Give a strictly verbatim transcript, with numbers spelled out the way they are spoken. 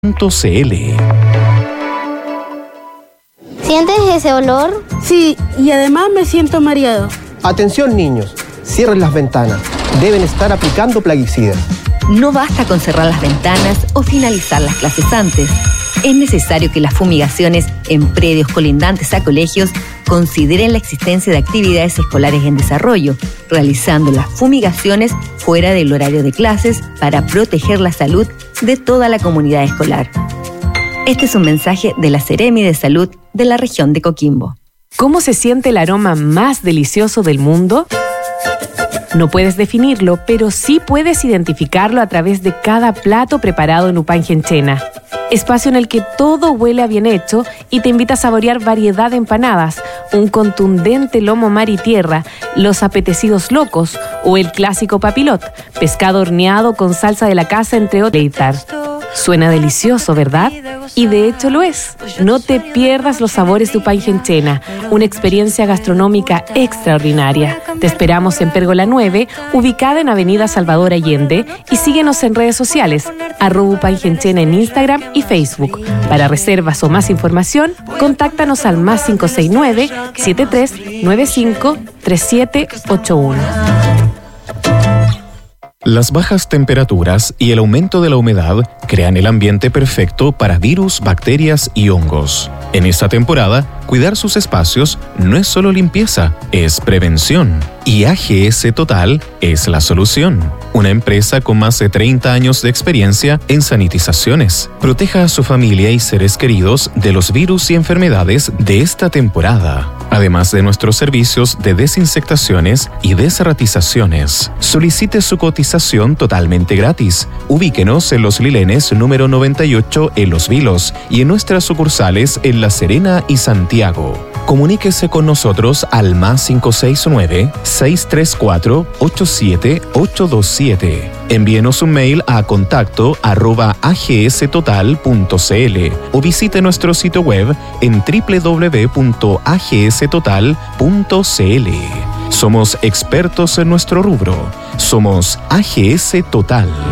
.cl. ¿Sientes ese olor? Sí, y además me siento mareado. Atención niños, cierren las ventanas. Deben estar aplicando plaguicidas. No basta con cerrar las ventanas o finalizar las clases antes. Es necesario que las fumigaciones en predios colindantes a colegios consideren la existencia de actividades escolares en desarrollo, realizando las fumigaciones fuera del horario de clases para proteger la salud de toda la comunidad escolar. Este es un mensaje de la Seremi de Salud de la región de Coquimbo. ¿Cómo se siente el aroma más delicioso del mundo? No puedes definirlo, pero sí puedes identificarlo a través de cada plato preparado en Upangenchena. Espacio en el que todo huele a bien hecho y te invita a saborear variedad de empanadas, un contundente lomo mar y tierra, los apetecidos locos o el clásico papilot, pescado horneado con salsa de la casa, entre otros. Suena delicioso, ¿verdad? Y de hecho lo es. No te pierdas los sabores de Upangenchena, una experiencia gastronómica extraordinaria. Te esperamos en Pérgola nueve, ubicada en Avenida Salvador Allende, y síguenos en redes sociales, arroba Upangenchena en Instagram y Facebook. Para reservas o más información, contáctanos al más cinco seis nueve, siete tres nueve cinco, tres siete ocho uno. Las bajas temperaturas y el aumento de la humedad crean el ambiente perfecto para virus, bacterias y hongos. En esta temporada, cuidar sus espacios no es solo limpieza, es prevención. Y A G S Total es la solución. Una empresa con más de treinta años de experiencia en sanitizaciones. Proteja a su familia y seres queridos de los virus y enfermedades de esta temporada. Además de nuestros servicios de desinsectaciones y desratizaciones. Solicite su cotización totalmente gratis. Ubíquenos en Los Lilenes número noventa y ocho en Los Vilos y en nuestras sucursales en La Serena y Santiago. Comuníquese con nosotros al más cinco seis nueve, seis tres cuatro, ocho siete ocho dos siete. Envíenos un mail a contacto arroba agstotal punto cl o visite nuestro sitio web en doble u doble u doble u punto a g s total punto c l. Somos expertos en nuestro rubro. Somos A G S Total.